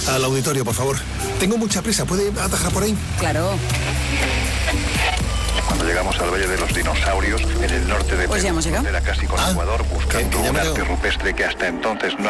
Al auditorio, por favor. Tengo mucha prisa, ¿puede atajar por ahí? Claro. Cuando llegamos al Valle de los Dinosaurios, en el norte de Pues ya hemos llegado. Perú, era casi con Ecuador, buscando que ya un me arte veo. rupestre que hasta entonces no